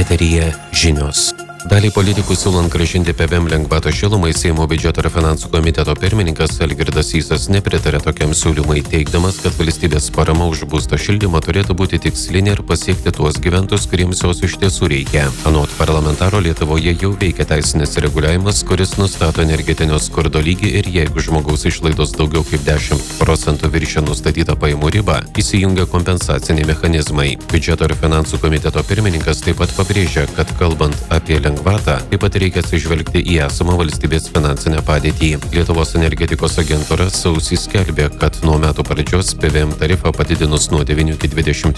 Eteryje žinios. Dalį politikų siūlant grąžinti PVM lengvato šilumai, Seimo biudžeto ir finansų komiteto pirmininkas Algirdas Sysas nepritarė tokiam siūlymui, teigdamas, kad valstybės parama už būsto šildymą turėtų būti tikslinė ir pasiekti tuos gyventojus, kuriems jos iš tiesų reikia. Anot parlamentaro, Lietuvoje jau veikia teisinis reguliavimas, kuris nustato energetinio skurdo lygį ir jeigu žmogaus išlaidos daugiau kaip 10% viršia nustatytą pajamų ribą, įsijungia kompensaciniai mechanizmai. Biudžeto ir finansų komiteto pirmininkas taip pat pabrėžia, kad kalbant apie lengvatą, taip pat reikia atsižvelgti į esamą valstybės finansinę padėtį. Lietuvos energetikos agentūra sausį skelbė, kad nuo metų pradžios PVM tarifą padidinus nuo 9 iki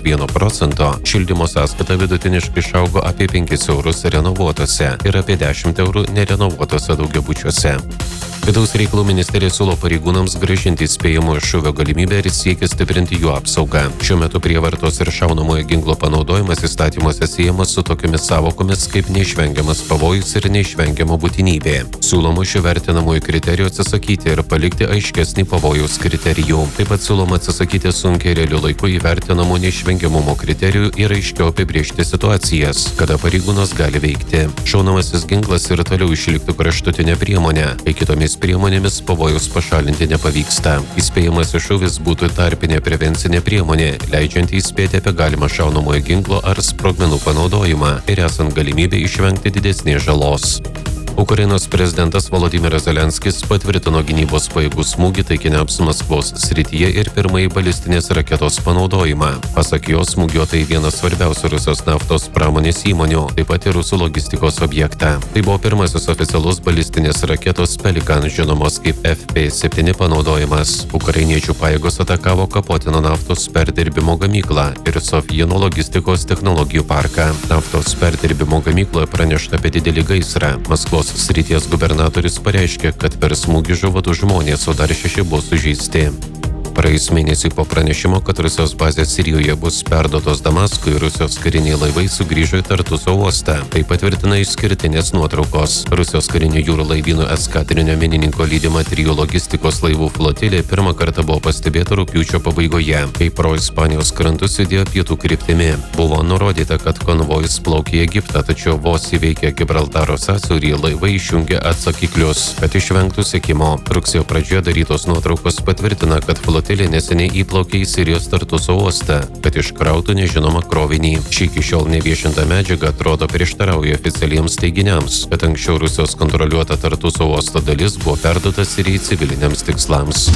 21%, šildymo sąskaita vidutiniškai išaugo apie 5 eurus renovuotose ir apie 10 eurų nerenovuotose daugiabučiuose. Vidaus reikalų ministerija siūlo pareigūnams grąžinti įspėjimo šūvio galimybę ir siekia stiprinti jų apsaugą. Šiuo metu prievartos ir šaunamojo ginklo panaudojimas įstatymuose siejamas su tokiamis savokomis kaip neišvengiamas pavojus ir neišvengiama būtinybė. Siūloma šių vertinamųjų kriterijų atsisakyti ir palikti aiškesnį pavojaus kriterijų. Taip pat siūloma atsisakyti sunkiai realiu laiku įvertinamų neišvengiamumo kriterijų ir aiškiau apibrėžti situacijas, kada pareigūnas gali veikti. Šaunamasis ginklas ir toliau išliktų kraštutinė priemonė, kai kitomis priemonėmis pavojus pašalinti nepavyksta. Įspėjamasis šūvis būtų tarpinė prevencinė priemonė, leidžianti įspėti apie galimą šaunamojo ginklo ar sprogmenų panaudojimą ir esant galimybę išvengti didesnės žalos. Ukrainos prezidentas Volodymyras Zelenskis patvirtino gynybos pajėgų smūgį taikiniams Maskvos srityje ir pirmąjį balistinės raketos panaudojimą. Pasak jo, smūgiuotai vienas svarbiausių Rusijos naftos pramonės įmonių, taip pat ir rusų logistikos objektą. Tai buvo pirmasis oficialus balistinės raketos Pelikan, žinomos kaip FP7 panaudojimas. Ukrainiečių pajėgos atakavo Kapotino naftos perdirbimo gamyklą ir Sofijino logistikos technologijų parką. Naftos perdirbimo gamykloje pranešta apie didelį gaisrą. Maskvos srities gubernatorius pareiškė, kad per smūgį žuvo 2 žmonės, o dar 6 buvo sužeisti. Praėjus mėnesį po pranešimo, kad Rusijos bazės Sirijoje bus perduotos Damaskui, Rusijos kariniai laivai sugrįžo į Tartuso uostą. Tai patvirtina išskirtinės nuotraukos. Rusijos karinių jūrų laivynų eskadrinio minininko lydima 3 logistikos laivų flotilė pirmą kartą buvo pastebėta rugpjūčio pabaigoje, kai pro Ispanijos krantus judėjo pietų kryptimi. Buvo nurodyta, kad konvojus plaukė į Egiptą, tačiau vos įveikė Gibraltaro sąsiaurį, laivai išjungė atsakiklius, kad išvengtų sekimo. Rugsėjo pradžioje darytos nuotraukos patvirtina, kad flotilė neseniai įplaukė į Sirijos Tartuso uostą, kad iškrautų nežinomą krovinį. Ši iki šiol neviešinta medžiaga atrodo prieštarauja oficialiems teiginiams, kad anksčiau Rusijos kontroliuota Tartuso uosto dalis buvo perduota Sirijai civiliniams tikslams.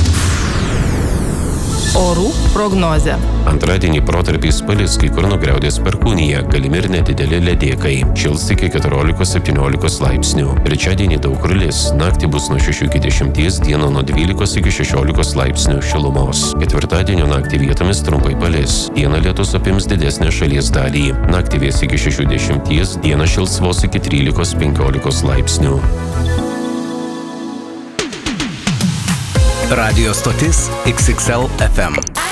Orų prognozė. Antradienį protarpiais palis, kai kur nugriaudės perkūnija, galimi ir nedideli ledėkai. Šils iki 14-17 laipsnių. Trečiadienį daug kur lis, naktį bus nuo 6 iki 10, dieną nuo 12 iki 16 laipsnių šilumos. Ketvirtadienio naktį vietomis trumpai palis, dieną lietus apims didesnę šalies dalį. Naktį vės iki 6-10, dieną šils vos iki 13-15 laipsnių. Radio stotis XXL FM.